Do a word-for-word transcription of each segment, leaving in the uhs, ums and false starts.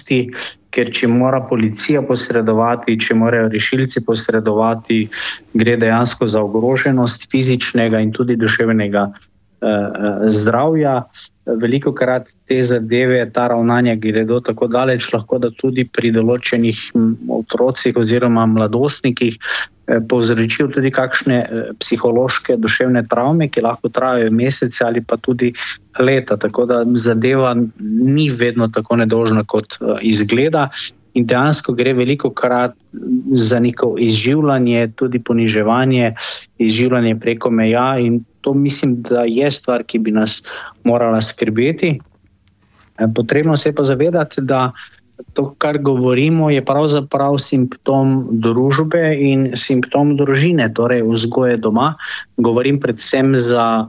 nujnosti, ker če mora policija posredovati, če morajo rešilci posredovati, gre dejansko za ogroženost fizičnega in tudi duševnega eh, zdravja. Velikokrat te zadeve, ta ravnanja gredo tako daleč, lahko da tudi pri določenih otrocih oziroma mladostnikih eh, povzročijo tudi kakšne eh, psihološke duševne travme, ki lahko trajajo mesece ali pa tudi leta. Tako da zadeva ni vedno tako nedolžna, kot eh, izgleda. In dejansko gre velikokrat za neko izživljanje, tudi poniževanje, izživljanje preko meja in to mislim, da je stvar, ki bi nas morala skrbeti. Potrebno se je pa zavedati, da to, kar govorimo, je pravzaprav simptom družbe in simptom družine, torej vzgoje doma. Govorim predvsem za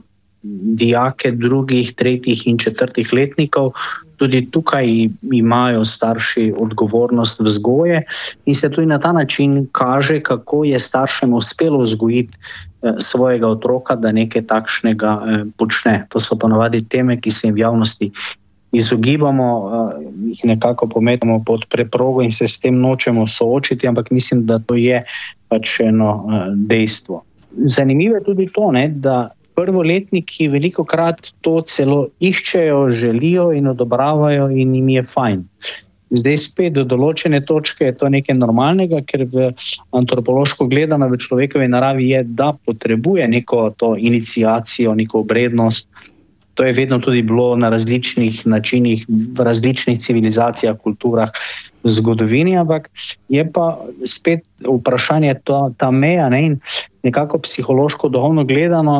dijake drugih, tretjih in četrtih letnikov. Tudi tukaj imajo starši odgovornost vzgoje in se tudi na ta način kaže, kako je staršem uspelo vzgojiti svojega otroka, da nekaj takšnega počne. To so ponavadi teme, ki se jim v javnosti izogibamo, jih nekako pometamo pod preprogo in se s tem nočemo soočiti, ampak mislim, da to je pač eno dejstvo. Zanimivo je tudi to, ne, da prvoletniki velikokrat to celo iščejo, želijo in odobravajo in jim je fajn. Zdaj spet do določene točke je to nekaj normalnega, ker v antropološko gledano v človekovi naravi je, da potrebuje neko to iniciacijo, neko obrednost. To je vedno tudi bilo na različnih načinih, v različnih civilizacijah, kulturah, v zgodovini, ampak je pa spet vprašanje to, ta meja, ne, in nekako psihološko duhovno gledano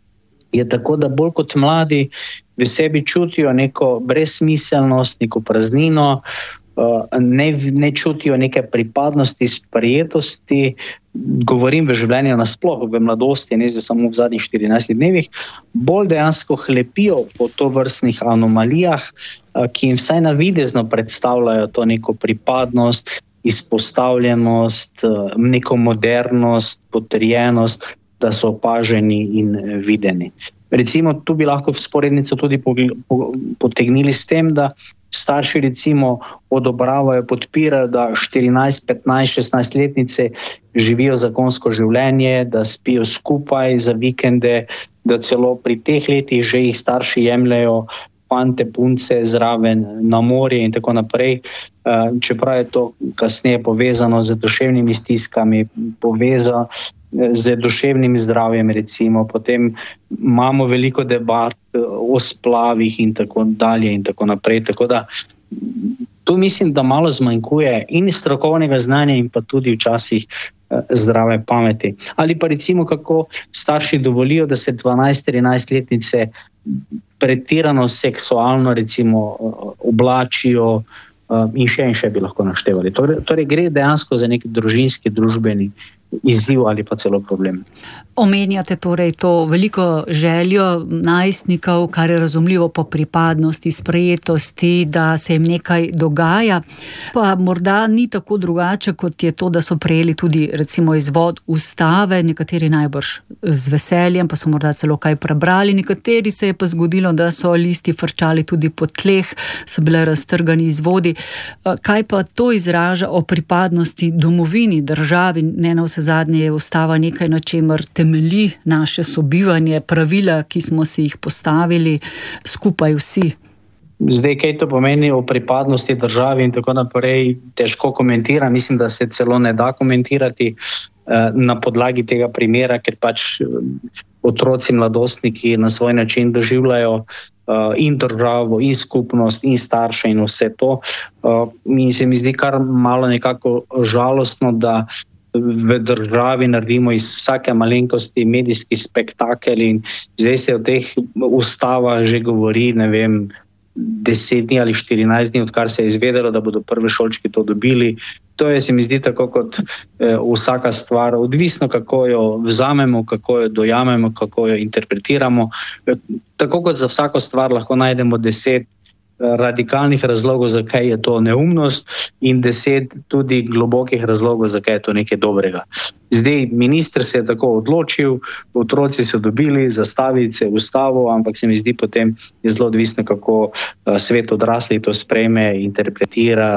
je tako, da bolj kot mladi v sebi čutijo neko brezsmiselnost, neko praznino, ne, ne čutijo neke pripadnosti, sprejetosti, govorim v življenju nasploh, v mladosti, ne samo v zadnjih štirinajstih dnevih, bolj dejansko hlepijo po tovrstnih anomalijah, ki jim vsaj navidezno predstavljajo to neko pripadnost, izpostavljenost, neko modernost, potrjenost, da so opaženi in videni. Recimo, tu bi lahko vzporednico tudi potegnili s tem, da starši recimo odobravajo, podpirajo, da štirinajst, petnajst, šestnajst letnice živijo zakonsko življenje, da spijo skupaj za vikende, da celo pri teh letih že jih starši jemljajo fante, punce zraven na morje in tako naprej. Čeprav je to kasneje povezano z duševnimi stiskami, povezano z duševnim zdravjem recimo, potem imamo veliko debat o splavih in tako dalje in tako naprej, tako da tu mislim, da malo zmanjkuje in strokovnega znanja in pa tudi včasih zdrave pameti. Ali pa recimo, kako starši dovolijo, da se dvanajst, trinajst letnice pretirano seksualno recimo oblačijo in še in še bi lahko naštevali. Torej, torej gre dejansko za nek družinski, družbeni izziv ali pa celo problem. Omenjate torej to veliko željo najstnikov, kar je razumljivo po pripadnosti, sprejetosti, da se jim nekaj dogaja, pa morda ni tako drugače, kot je to, da so prejeli tudi recimo izvod ustave, nekateri najbrž z veseljem, pa so morda celo kaj prebrali, nekateri se je pa zgodilo, da so listi frčali tudi po tleh, so bile raztrgani izvodi. Kaj pa to izraža o pripadnosti domovini, državi? Ne na vse zadnje je ustava nekaj, na čemer temelji naše sobivanje, pravila, ki smo si jih postavili skupaj vsi. Zdaj, kaj to pomeni o pripadnosti državi in tako naprej, težko komentira. Mislim, da se celo ne da komentirati eh, na podlagi tega primera, ker pač otroci, mladostniki na svoj način doživljajo uh, in državo, in skupnost, in starše in vse to. Uh, in se mi zdi kar malo nekako žalostno, da v državi naredimo iz vsake malenkosti medijski spektakel in zdaj se o teh ustavah že govori, ne vem, deset dni ali štirinajst dni, odkar se je izvedelo, da bodo prvi šolčki to dobili. To je, se mi zdi, tako kot eh, vsaka stvar, odvisno kako jo vzamemo, kako jo dojamemo, kako jo interpretiramo. Tako kot za vsako stvar lahko najdemo deset radikalnih razlogov, zakaj je to neumnost in deset tudi globokih razlogov, zakaj je to nekaj dobrega. Zdaj, minister se je tako odločil, otroci so dobili zastavice, ustavo, ampak se mi zdi potem je zelo odvisno, kako svet odraslih to sprejme, interpretira,